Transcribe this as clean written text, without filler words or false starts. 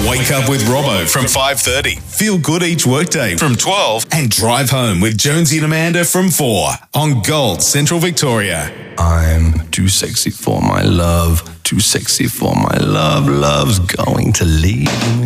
Wake up with Robbo from 5:30. Feel good each workday from 12. And drive home with Jonesy and Amanda from 4 on Gold Central Victoria. I'm too sexy for my love. Too sexy for my love. Love's going to leave me.